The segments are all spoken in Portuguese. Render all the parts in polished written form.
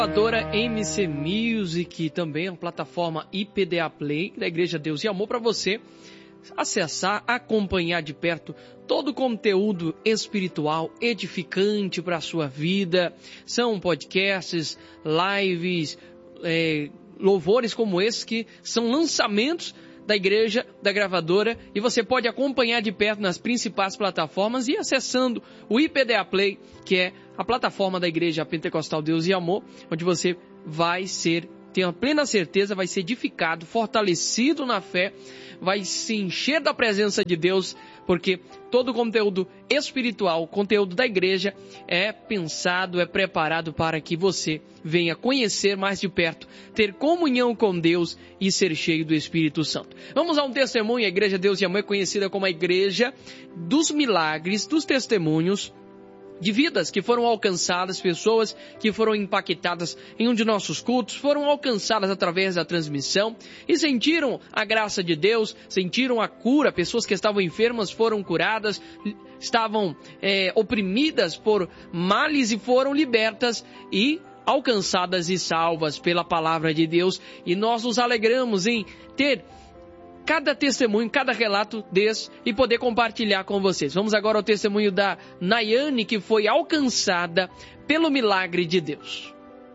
Gravadora MC Music, também a plataforma IPDA Play da Igreja Deus e Amor, para você acessar, acompanhar de perto todo o conteúdo espiritual edificante para a sua vida. São podcasts, lives, louvores como esses que são lançamentos da igreja, da gravadora, e você pode acompanhar de perto nas principais plataformas e acessando o IPDA Play, que é a plataforma da Igreja Pentecostal Deus e Amor, onde você vai ter a plena certeza, vai ser edificado, fortalecido na fé, vai se encher da presença de Deus, porque todo o conteúdo espiritual, o conteúdo da igreja é pensado, é preparado para que você venha conhecer mais de perto, ter comunhão com Deus e ser cheio do Espírito Santo. Vamos a um testemunho. A Igreja Deus e Amor é conhecida como a Igreja dos Milagres, dos Testemunhos, de vidas que foram alcançadas, pessoas que foram impactadas em um de nossos cultos, foram alcançadas através da transmissão e sentiram a graça de Deus, sentiram a cura. Pessoas que estavam enfermas foram curadas, estavam oprimidas por males e foram libertas e alcançadas e salvas pela palavra de Deus. E nós nos alegramos em ter cada testemunho, cada relato desse e poder compartilhar com vocês. Vamos agora ao testemunho da Nayane, que foi alcançada pelo milagre de Deus.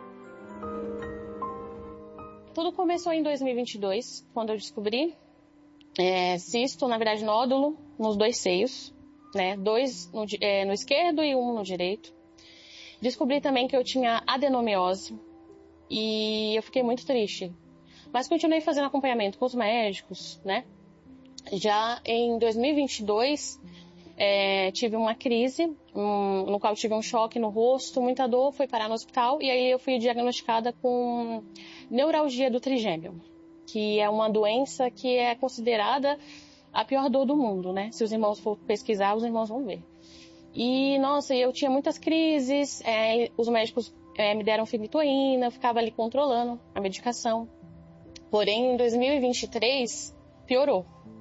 Tudo começou em 2022, quando eu descobri cisto, na verdade nódulo, nos 2 seios, né? 2 no esquerdo e 1 no direito. Descobri também que eu tinha adenomiose e eu fiquei muito triste. Mas continuei fazendo acompanhamento com os médicos, né? Já em 2022, tive uma crise, no qual tive um choque no rosto, muita dor, fui parar no hospital e aí eu fui diagnosticada com neuralgia do trigêmeo, que é uma doença que é considerada a pior dor do mundo, né? Se os irmãos for pesquisar, os irmãos vão ver. E, nossa, eu tinha muitas crises, os médicos me deram fenitoína, eu ficava ali controlando a medicação. Porém, em 2023, piorou.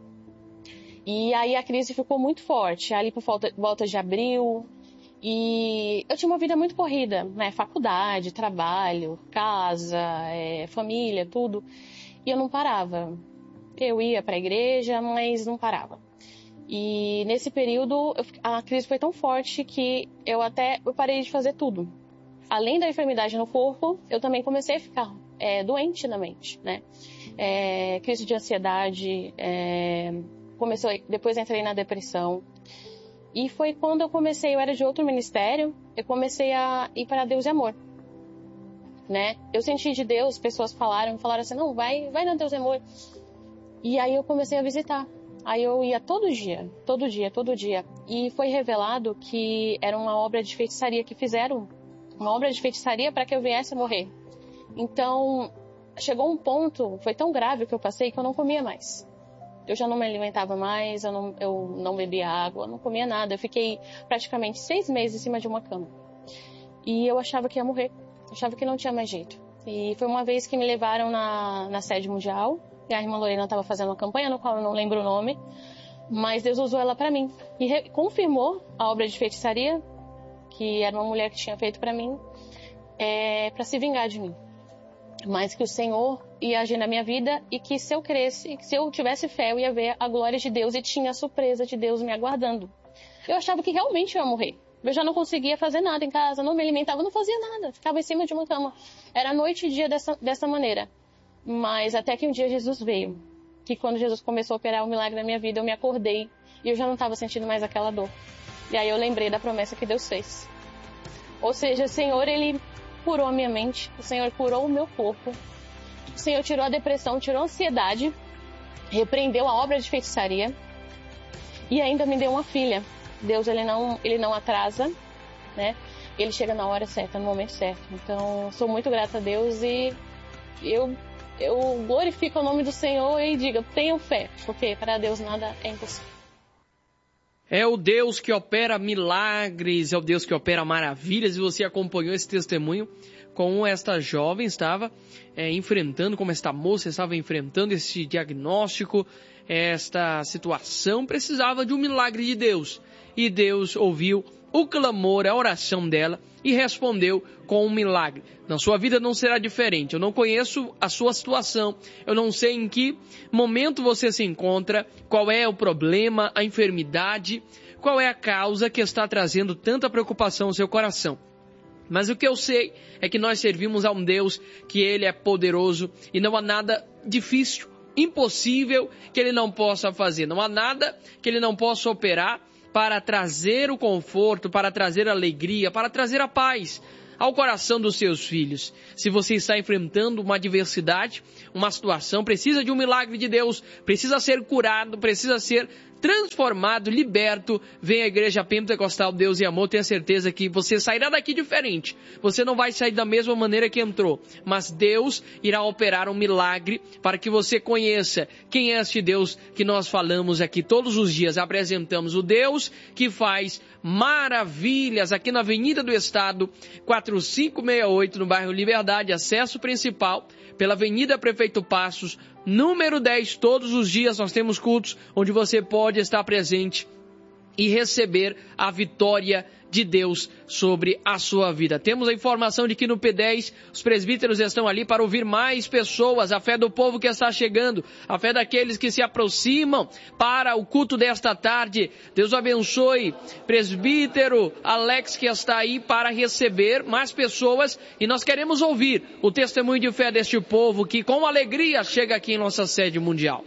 E aí a crise ficou muito forte, ali por volta de abril. E eu tinha uma vida muito corrida, né? Faculdade, trabalho, casa, família, tudo. E eu não parava. Eu ia para a igreja, mas não parava. E nesse período, a crise foi tão forte que eu parei de fazer tudo. Além da enfermidade no corpo, eu também comecei a ficar doente na mente, né? Crise de ansiedade, depois entrei na depressão. E foi quando eu era de outro ministério, eu comecei a ir para Deus e Amor, né? Eu senti de Deus, pessoas falaram assim, não, vai na Deus e Amor. E aí eu comecei a visitar. Aí eu ia todo dia. E foi revelado que era uma obra de feitiçaria que fizeram, uma obra de feitiçaria para que eu viesse a morrer. Então, chegou um ponto, foi tão grave que eu passei que eu não comia mais. Eu já não me alimentava mais, eu não bebia água, não comia nada. Eu fiquei praticamente 6 meses em cima de uma cama. E eu achava que ia morrer, achava que não tinha mais jeito. E foi uma vez que me levaram na sede mundial, e a irmã Lorena estava fazendo uma campanha, no qual eu não lembro o nome, mas Deus usou ela para mim. E confirmou a obra de feitiçaria, que era uma mulher que tinha feito para mim, para se vingar de mim. Mas que o Senhor ia agir na minha vida e que se eu cresce, se eu tivesse fé, eu ia ver a glória de Deus e tinha a surpresa de Deus me aguardando. Eu achava que realmente eu ia morrer. Eu já não conseguia fazer nada em casa, não me alimentava, não fazia nada. Ficava em cima de uma cama. Era noite e dia dessa maneira. Mas até que um dia Jesus veio. Que quando Jesus começou a operar o milagre na minha vida, eu me acordei e eu já não estava sentindo mais aquela dor. E aí eu lembrei da promessa que Deus fez. Ou seja, o Senhor, Ele curou a minha mente, o Senhor curou o meu corpo, o Senhor tirou a depressão, tirou a ansiedade, repreendeu a obra de feitiçaria e ainda me deu uma filha. Deus, ele não atrasa, né? Ele chega na hora certa, no momento certo. Então, sou muito grata a Deus e eu glorifico o nome do Senhor e digo, tenham fé, porque para Deus nada é impossível. É o Deus que opera milagres, é o Deus que opera maravilhas, e você acompanhou esse testemunho como esta jovem estava enfrentando, como esta moça estava enfrentando esse diagnóstico, esta situação, precisava de um milagre de Deus. E Deus ouviu o clamor, a oração dela e respondeu com um milagre. Na sua vida não será diferente. Eu não conheço a sua situação, eu não sei em que momento você se encontra, qual é o problema, a enfermidade, qual é a causa que está trazendo tanta preocupação ao seu coração. Mas o que eu sei é que nós servimos a um Deus que Ele é poderoso e não há nada difícil, impossível que Ele não possa fazer. Não há nada que Ele não possa operar para trazer o conforto, para trazer a alegria, para trazer a paz ao coração dos seus filhos. Se você está enfrentando uma adversidade, uma situação, precisa de um milagre de Deus, precisa ser curado, precisa ser transformado, liberto, vem à Igreja Pentecostal Deus e Amor, tenha certeza que você sairá daqui diferente. Você não vai sair da mesma maneira que entrou, mas Deus irá operar um milagre para que você conheça quem é este Deus que nós falamos aqui todos os dias. Apresentamos o Deus que faz maravilhas aqui na Avenida do Estado, 4568, no bairro Liberdade, acesso principal, pela Avenida Prefeito Passos, número 10, todos os dias nós temos cultos onde você pode estar presente e receber a vitória de Deus sobre a sua vida. Temos a informação de que no P10 os presbíteros estão ali para ouvir mais pessoas, a fé do povo que está chegando, a fé daqueles que se aproximam para o culto desta tarde. Deus abençoe, presbítero Alex, que está aí para receber mais pessoas, e nós queremos ouvir o testemunho de fé deste povo que com alegria chega aqui em nossa sede mundial.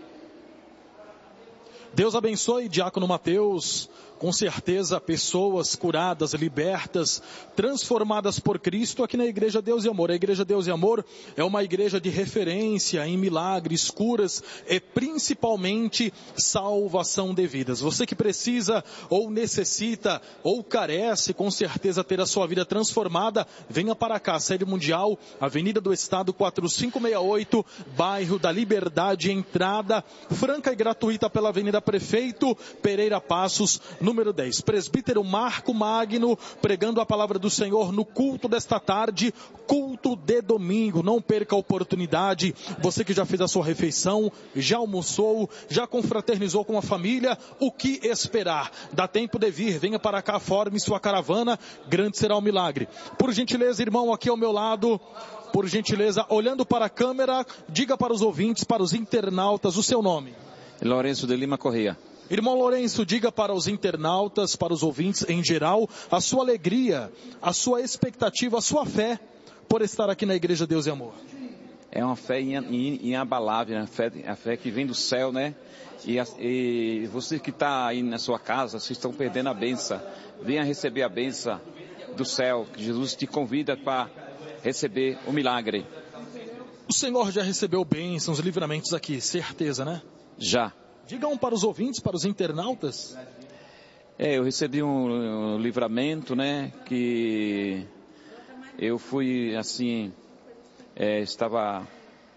Deus abençoe, Diácono Mateus. Com certeza, pessoas curadas, libertas, transformadas por Cristo aqui na Igreja Deus e Amor. A Igreja Deus e Amor é uma igreja de referência em milagres, curas e principalmente salvação de vidas. Você que precisa ou necessita ou carece, com certeza, ter a sua vida transformada, venha para cá, sede mundial, Avenida do Estado 4568, bairro da Liberdade, entrada franca e gratuita pela Avenida Prefeito Pereira Passos, número 10, presbítero Marco Magno, pregando a palavra do Senhor no culto desta tarde, culto de domingo. Não perca a oportunidade. Você que já fez a sua refeição, já almoçou, já confraternizou com a família, o que esperar? Dá tempo de vir, venha para cá, forme sua caravana, grande será o milagre. Por gentileza, irmão, aqui ao meu lado, por gentileza, olhando para a câmera, diga para os ouvintes, para os internautas, o seu nome. Lourenço de Lima Corrêa. Irmão Lourenço, diga para os internautas, para os ouvintes em geral, a sua alegria, a sua expectativa, a sua fé por estar aqui na Igreja Deus e Amor. É uma fé inabalável, a fé que vem do céu, né? E você que está aí na sua casa, vocês estão perdendo a bênção. Venha receber a bênção do céu, que Jesus te convida para receber o milagre. O Senhor já recebeu bênçãos, livramentos aqui, certeza, né? Já. Diga para os ouvintes, para os internautas. Eu recebi um livramento, né? Que eu fui assim, estava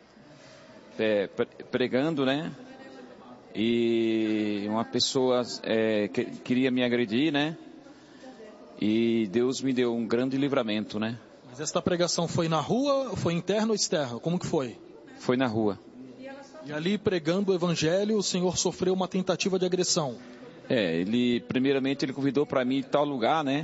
pregando, né? E uma pessoa queria me agredir, né? E Deus me deu um grande livramento, né? Mas esta pregação foi na rua, foi interno ou externo? Como que foi? Foi na rua. E ali pregando o evangelho, o senhor sofreu uma tentativa de agressão. Primeiramente ele convidou para mim em tal lugar, né?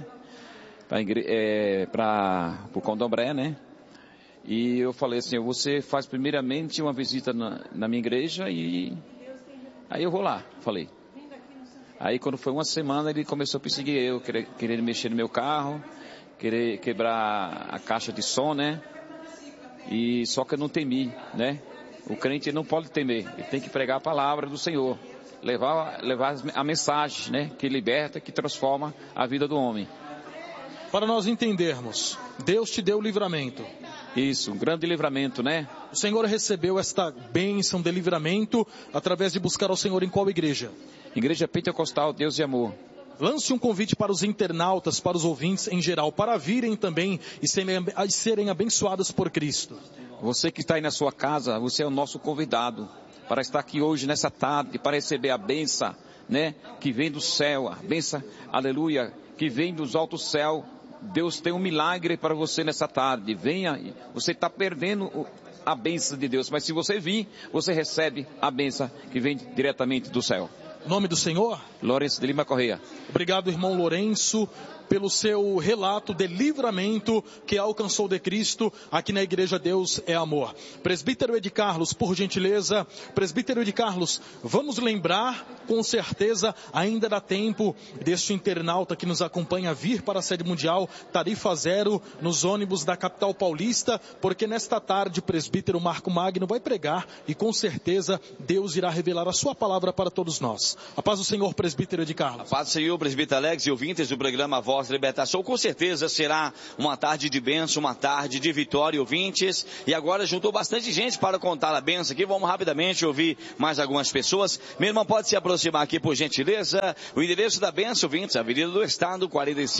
Para o Candomblé, né? E eu falei assim, você faz primeiramente uma visita na minha igreja e aí eu vou lá, falei. Aí quando foi uma semana ele começou a perseguir eu, querer mexer no meu carro, querer quebrar a caixa de som, né? E só que eu não temi, né? O crente não pode temer, ele tem que pregar a palavra do Senhor, levar a mensagem, né, que liberta, que transforma a vida do homem. Para nós entendermos, Deus te deu o livramento. Isso, um grande livramento, né? O Senhor recebeu esta bênção de livramento através de buscar ao Senhor em qual igreja? Igreja Pentecostal Deus e Amor. Lance um convite para os internautas, para os ouvintes em geral, para virem também e serem abençoados por Cristo. Você que está aí na sua casa, você é o nosso convidado para estar aqui hoje, nessa tarde, para receber a bênção, né? Que vem do céu, a bênção, aleluia, que vem dos altos céus. Deus tem um milagre para você nessa tarde. Venha, você está perdendo a bênção de Deus, mas se você vir, você recebe a bênção que vem diretamente do céu. Nome do Senhor? Lourenço de Lima Corrêa. Obrigado, irmão Lourenço. pelo seu relato de livramento que alcançou de Cristo aqui na Igreja Deus é Amor. Presbítero Ed Carlos, por gentileza. Presbítero Ed Carlos, vamos lembrar, com certeza, ainda dá tempo deste internauta que nos acompanha vir para a sede mundial, tarifa zero, nos ônibus da capital paulista, porque nesta tarde o presbítero Marco Magno vai pregar e com certeza Deus irá revelar a sua palavra para todos nós. A paz do Senhor, presbítero Ed Carlos. A paz do Senhor, presbítero Alex e ouvintes do programa Voz da Libertação. Com certeza será uma tarde de bênção, uma tarde de vitória, ouvintes. E agora juntou bastante gente para contar a bênção aqui. Vamos rapidamente ouvir mais algumas pessoas. Meu irmão, pode se aproximar aqui, por gentileza. O endereço da bênção, ouvintes, Avenida do Estado,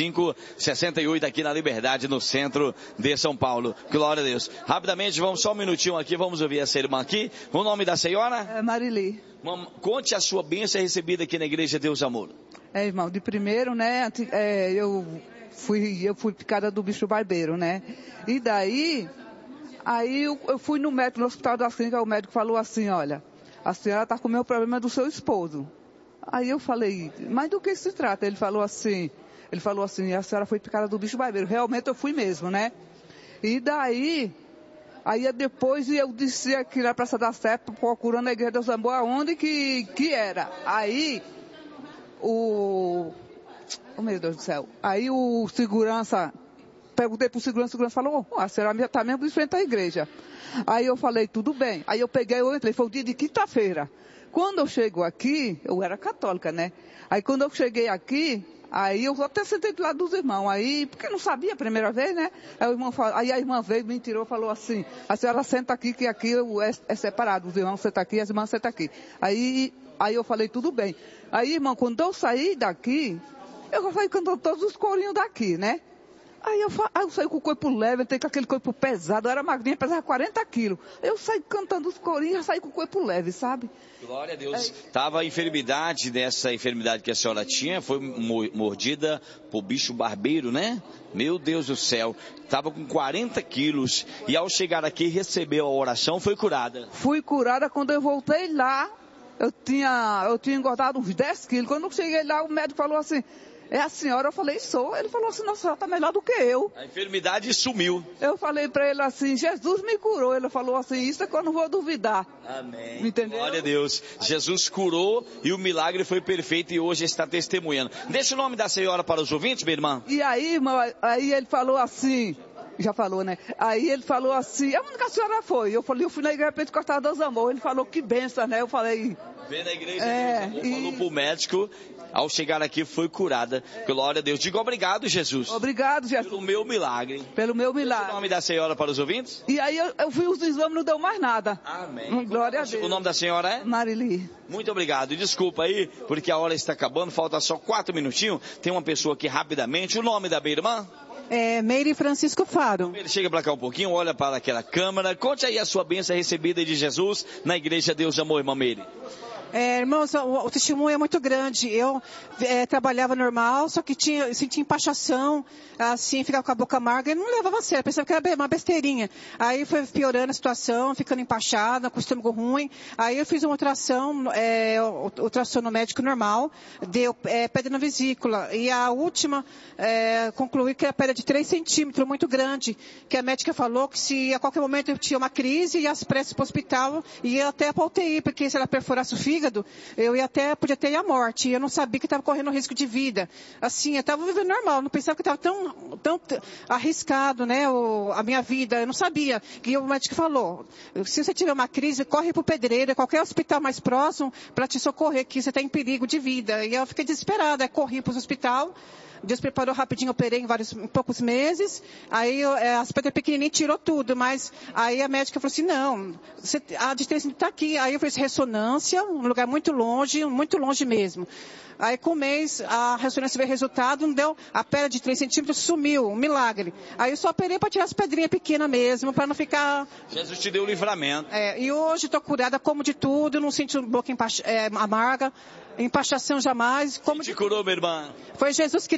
4568, aqui na Liberdade, no centro de São Paulo. Glória a Deus. Rapidamente, vamos só um minutinho aqui, vamos ouvir essa irmã aqui. O nome da senhora? É Marili. Conte a sua bênção recebida aqui na Igreja Deus Amor. Irmão, de primeiro, né, eu fui picada do bicho barbeiro, né? E daí, aí eu fui no médico, no Hospital das Clínicas, o médico falou assim, olha, a senhora está com o meu problema do seu esposo. Aí eu falei, mas do que se trata? Ele falou assim, a senhora foi picada do bicho barbeiro. Realmente eu fui mesmo, né? E daí... Aí depois eu disse aqui na Praça da Sé, procurando a Igreja Deus Amor, aonde que era. Aí, oh meu Deus do céu, aí o segurança, perguntei pro segurança, o segurança falou, a senhora está mesmo de frente à igreja. Aí eu falei, tudo bem. Aí eu entrei, foi o dia de quinta-feira. Quando eu chego aqui, eu era católica, né? Aí quando eu cheguei aqui, aí eu até sentei do lado dos irmãos, aí, porque não sabia a primeira vez, né? Aí a irmã veio, me tirou, falou assim, a senhora senta aqui, que aqui é separado, os irmãos sentam aqui, as irmãs sentam aqui. Aí eu falei, tudo bem. Aí, irmão, quando eu saí daqui, eu saí cantando todos os corinhos daqui, né? Aí eu saí com o corpo leve, entrei com aquele corpo pesado, eu era magrinha, pesava 40 quilos. Eu saí cantando os corinhos, saí com o corpo leve, sabe? Glória a Deus. Tava a enfermidade, dessa enfermidade que a senhora tinha, foi mordida por bicho barbeiro, né? Meu Deus do céu. Tava com 40 quilos e ao chegar aqui recebeu a oração, foi curada. Fui curada quando eu voltei lá, eu tinha engordado uns 10 quilos. Quando eu cheguei lá, o médico falou assim, é a senhora? Eu falei, sou. Ele falou assim, nossa, a senhora está melhor do que eu. A enfermidade sumiu. Eu falei para ele assim, Jesus me curou. Ele falou assim, isso é que eu não vou duvidar. Amém. Entendeu? Glória a Deus. Jesus curou e o milagre foi perfeito e hoje está testemunhando. Deixa o nome da senhora para os ouvintes, minha irmã. E aí, irmão, aí ele falou assim, já falou, né? Aí ele falou assim, aonde que a senhora foi? Eu falei, eu fui na Igreja Pentecostal Deus Amor. Ele falou, que benção, né? Eu falei... Vem na Igreja Deus Amor, falou pro médico... Ao chegar aqui foi curada. Glória a Deus. Diga obrigado, Jesus. Obrigado, Jesus. Pelo meu milagre. Pelo meu milagre. O nome da senhora para os ouvintes? E aí eu vi os exames, não deu mais nada. Amém. Glória a Deus. O nome da senhora é? Marili. Muito obrigado. E desculpa aí, porque a hora está acabando. Falta só 4 minutinhos. Tem uma pessoa aqui rapidamente. O nome da minha irmã? É Meire Francisco Faro. Ele chega para cá um pouquinho, olha para aquela câmera. Conte aí a sua bênção recebida de Jesus na Igreja Deus Amor, irmã Meire. Irmãos, o testemunho é muito grande. Eu trabalhava normal, só que sentia empachação, assim, ficava com a boca amarga e não levava a sério, pensava que era uma besteirinha. Aí foi piorando a situação, ficando empachada, com o estômago ruim. Aí eu fiz uma ultrassom no médico normal, deu pedra na vesícula. E a última, concluí que era pedra de 3 centímetros, muito grande, que a médica falou que se a qualquer momento eu tinha uma crise, ia pressa para o hospital, ia até para a UTI, porque se ela perfurasse o fígado, eu podia ter a morte. Eu não sabia que estava correndo risco de vida. Assim, eu estava vivendo normal. Não pensava que estava tão arriscado, né, a minha vida. Eu não sabia. E o médico falou, se você tiver uma crise, corre para o Pedreira, qualquer hospital mais próximo, para te socorrer, que você está em perigo de vida. E eu fiquei desesperada. Corri para o hospital. Deus preparou rapidinho, operei em poucos meses. Aí as pedras pequenininhas tirou tudo, mas aí a médica falou assim, não, a distância está aqui. Aí eu fiz ressonância, um lugar muito longe mesmo. Aí com um mês a ressonância veio resultado, não deu, a pedra de 3 centímetros sumiu, um milagre. Aí eu só operei para tirar as pedrinhas pequenas mesmo, para não ficar... Jesus te deu o livramento. E hoje estou curada, como de tudo, não sinto boca amarga, empachação jamais. Quem te curou, minha irmã? Foi Jesus Cristo.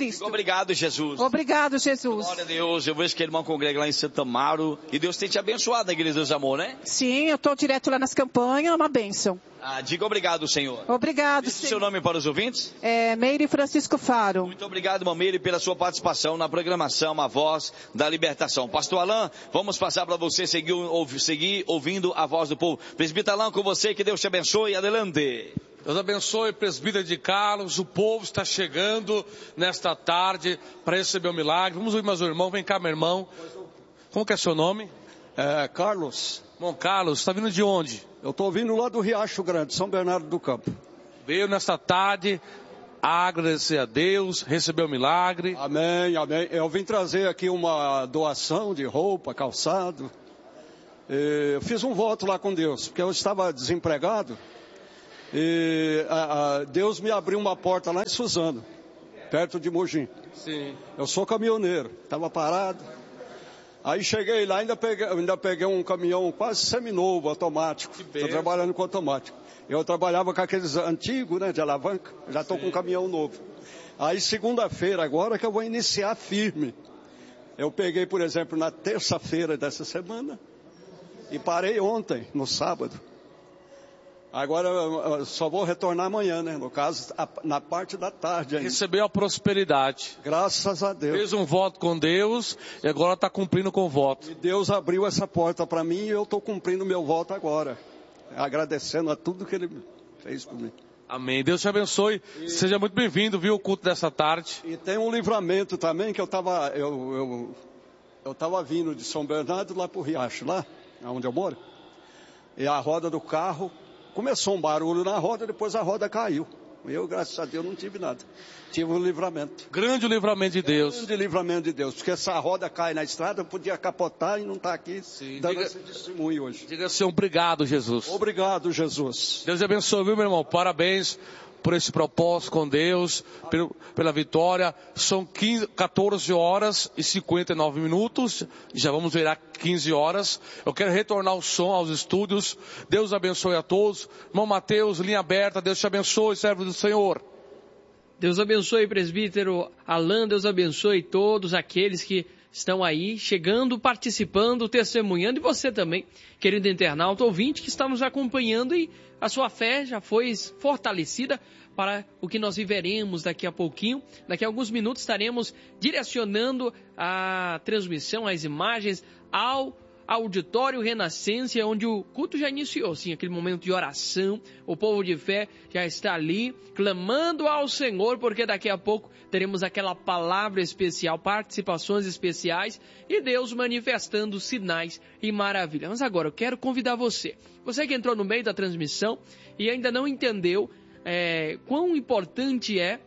Cristo. Obrigado, Jesus. Obrigado, Jesus. Glória a Deus. Eu vejo que a irmã congrega lá em Santo Amaro. E Deus tem te abençoado na Igreja de Deus e Amor, né? Sim, eu estou direto lá nas campanhas, é uma bênção. Diga obrigado, Senhor. Obrigado, Diz o Senhor. seu nome para os ouvintes? Meire Francisco Faro. Muito obrigado, irmã Meire, pela sua participação na programação A Voz da Libertação. Pastor Alain, vamos passar para você seguir ouvindo a voz do povo. Presbítero Alain, com você, que Deus te abençoe. Adelante. Deus abençoe, presbítero de Carlos. O povo está chegando nesta tarde para receber o milagre. Vamos ouvir mais um irmão. Vem cá, meu irmão. Como que é seu nome? Carlos. Irmão Carlos, está vindo de onde? Eu estou vindo lá do Riacho Grande, São Bernardo do Campo. Veio nesta tarde agradecer a Deus, receber o milagre. Amém, amém. Eu vim trazer aqui uma doação de roupa, calçado. Eu fiz um voto lá com Deus, porque eu estava desempregado. E Deus me abriu uma porta lá em Suzano, perto de Mogi. Sim. Eu sou caminhoneiro, estava parado. Aí cheguei lá, ainda peguei um caminhão quase seminovo, automático. Estou trabalhando com automático. Eu trabalhava com aqueles antigos, né, de alavanca. Já estou com um caminhão novo. Aí segunda-feira agora que eu vou iniciar firme. Eu peguei, por exemplo, na terça-feira dessa semana e parei ontem, no sábado. Agora eu só vou retornar amanhã, né? No caso, na parte da tarde ainda. Recebeu a prosperidade. Graças a Deus. Fez um voto com Deus e agora está cumprindo com o voto. E Deus abriu essa porta para mim e eu estou cumprindo meu voto agora. Agradecendo a tudo que Ele fez por mim. Amém. Deus te abençoe. Seja muito bem-vindo, viu, o culto dessa tarde. E tem um livramento também que eu estava vindo de São Bernardo lá para o Riacho, lá onde eu moro. E a roda do carro... Começou um barulho na roda, depois a roda caiu. Eu, graças a Deus, não tive nada. Tive um livramento. Grande livramento de Deus. Grande livramento de Deus. Porque se a roda cai na estrada, eu podia capotar e não estar aqui dando esse testemunho hoje. Diga assim, obrigado, Jesus. Obrigado, Jesus. Deus te abençoe, viu, meu irmão? Parabéns por esse propósito com Deus, pela vitória. São 14 horas e 59 minutos. Já vamos virar 15 horas. Eu quero retornar o som aos estúdios. Deus abençoe a todos. Irmão Mateus, linha aberta. Deus te abençoe, servo do Senhor. Deus abençoe, presbítero Alain. Deus abençoe todos aqueles que estão aí, chegando, participando, testemunhando. E você também, querido internauta, ouvinte, que está nos acompanhando, e a sua fé já foi fortalecida para o que nós viveremos daqui a pouquinho. Daqui a alguns minutos estaremos direcionando a transmissão, as imagens ao Auditório Renascença, onde o culto já iniciou, sim, aquele momento de oração. O povo de fé já está ali, clamando ao Senhor, porque daqui a pouco teremos aquela palavra especial, participações especiais, e Deus manifestando sinais e maravilhas. Mas agora eu quero convidar você que entrou no meio da transmissão e ainda não entendeu quão importante é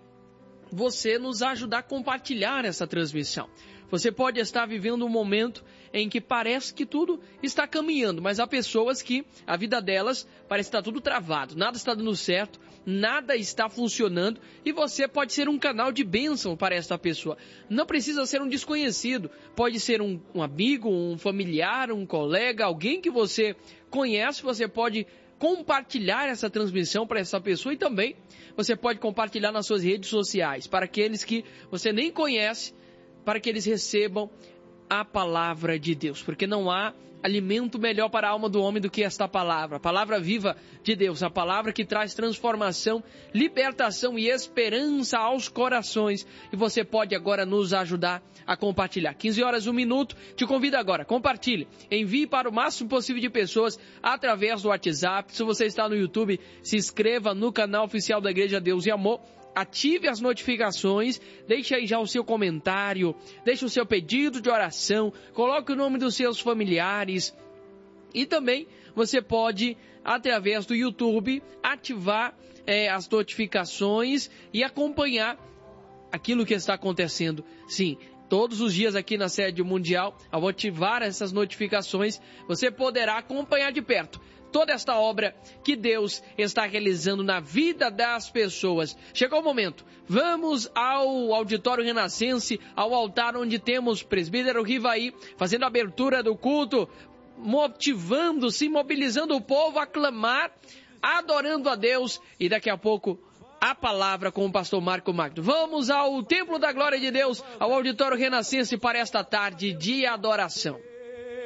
você nos ajudar a compartilhar essa transmissão. Você pode estar vivendo um momento em que parece que tudo está caminhando, mas há pessoas que a vida delas parece estar tudo travado, nada está dando certo, nada está funcionando, e você pode ser um canal de bênção para esta pessoa. Não precisa ser um desconhecido, pode ser um amigo, um familiar, um colega, alguém que você conhece. Você pode compartilhar essa transmissão para essa pessoa, e também você pode compartilhar nas suas redes sociais para aqueles que você nem conhece, para que eles recebam a palavra de Deus, porque não há alimento melhor para a alma do homem do que esta palavra, a palavra viva de Deus, a palavra que traz transformação, libertação e esperança aos corações. E você pode agora nos ajudar a compartilhar. 15 horas, 1 minuto, te convido agora, compartilhe, envie para o máximo possível de pessoas através do WhatsApp. Se você está no YouTube, se inscreva no canal oficial da Igreja Deus e Amor. Ative as notificações, deixe aí já o seu comentário, deixe o seu pedido de oração, coloque o nome dos seus familiares. E também você pode, através do YouTube, ativar as notificações e acompanhar aquilo que está acontecendo. Sim, todos os dias aqui na sede mundial, ao ativar essas notificações, você poderá acompanhar de perto toda esta obra que Deus está realizando na vida das pessoas. Chegou o momento, vamos ao Auditório Renascença, ao altar onde temos o presbítero Rivaí, fazendo a abertura do culto, motivando-se, mobilizando o povo a clamar, adorando a Deus, e daqui a pouco a palavra com o pastor Marco Magno. Vamos ao Templo da Glória de Deus, ao Auditório Renascense para esta tarde de adoração.